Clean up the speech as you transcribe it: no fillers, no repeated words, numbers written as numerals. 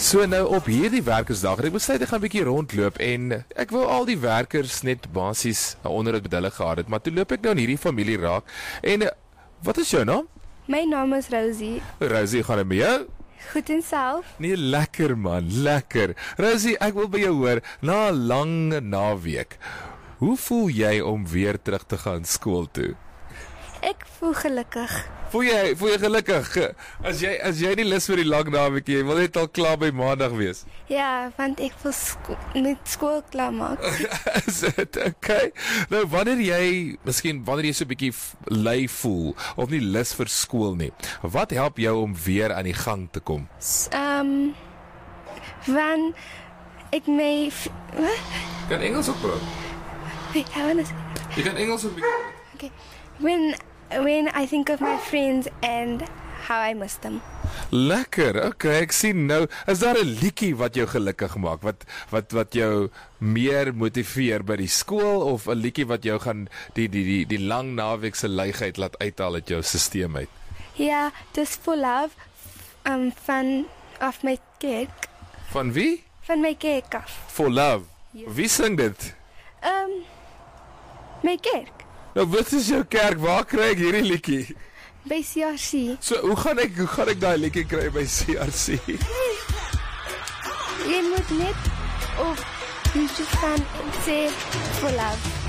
So nou op hierdie werkersdag, en ek besluit ek gaan 'n bietjie rondloop en ek wil al die werkers net basies 'n onderhoud met hulle gehad het, maar toe loop ek nou in hierdie familie raak en wat is jou naam? My naam is Rosie. Rosie, gaan dit met jou? Goed en self? Nee, lekker man, lekker. Rosie, ek wil by jou hoor, na 'n lang naweek, hoe voel jy om weer terug te gaan skool toe? Ek voel gelukkig. Voel jy gelukkig? As jy nie lus vir die lang naweek jy wil net al klaar by maandag wees. Ja, want ek wil met skool klaar maak. Is dit okay? Nou wanneer jy so 'n bietjie lui voel of nie lus vir skool nie, wat help jou om weer aan die gang te kom? Van ek my Kan Engels ook praat? Wait, Jy kan Engels ook praat. Okay. When I think of my friends and how I miss them. Lekker, okay, ek sien nou. Is daar 'n liedjie wat jou gelukkig maak? Wat jou meer motiveer by die skool of 'n liedjie wat jou gaan die lang naweek se luigheid laat uithaal uit jou stelsel uit? Ja, dis For Love van af my kerk. Van wie? Van my kerk af. For Love. Yes. Wie sing dit? My kerk. Nou wat is jou kerk? Waar kry ek hierdie liedjie? By CRC. So hoe gaan ek daai liedjie kry by CRC? Jy moet net op YouTube gaan en sê For Love.